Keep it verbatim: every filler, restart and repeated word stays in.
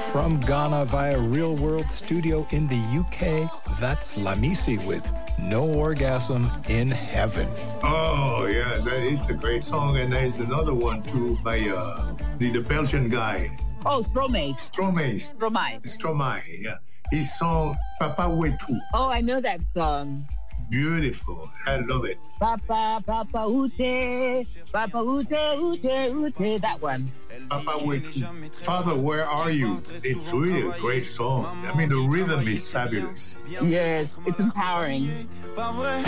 From Ghana via Real World Studio in the U K, that's Lamisi with No Orgasm in Heaven. Oh, yes, that is a great song. And there's another one, too, by uh, the, the Belgian guy. Oh, Stromae. Stromae. Stromae. Stromae, yeah. His song, Papa Wetu. Oh, I know that song. Beautiful. I love it. Papa, Papa Ute, Papa Ute, Ute, Ute, that one. Papa Wetu. Father, where are you? It's really a great song. I mean, the rhythm is fabulous. Yes, it's empowering.